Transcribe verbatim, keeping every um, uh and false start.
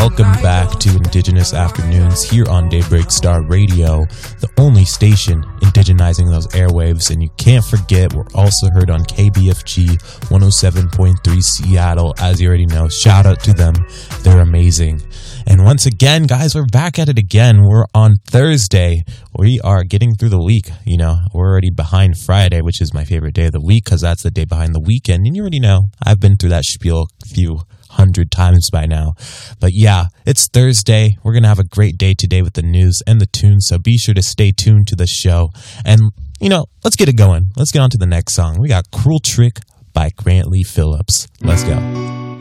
welcome back to Indigenous Afternoons here on Daybreak Star Radio, the only station indigenizing those airwaves. And you can't forget, we're also heard on K B F G one oh seven point three Seattle, as you already know. Shout out to them, they're amazing. And once again, guys, we're back at it again. We're on Thursday. We are getting through the week. You know, we're already behind Friday, which is my favorite day of the week because that's the day behind the weekend. And you already know, I've been through that spiel a few hundred times by now. But yeah, it's Thursday. We're going to have a great day today with the news and the tunes. So be sure to stay tuned to the show. And, you know, let's get it going. Let's get on to the next song. We got Cruel Trick by Grant Lee Phillips. Let's go.